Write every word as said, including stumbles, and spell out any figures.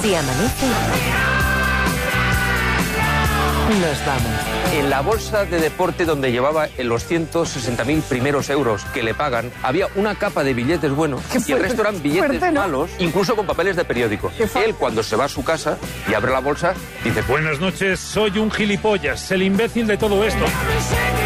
Si amanece, nos vamos. En la bolsa de deporte donde llevaba los ciento sesenta mil primeros euros que le pagan, había una capa de billetes buenos y el resto eran billetes fuerte, ¿no? malos, incluso con papeles de periódico. Él, cuando se va a su casa y abre la bolsa, dice: Buenas noches, soy un gilipollas, el imbécil de todo esto.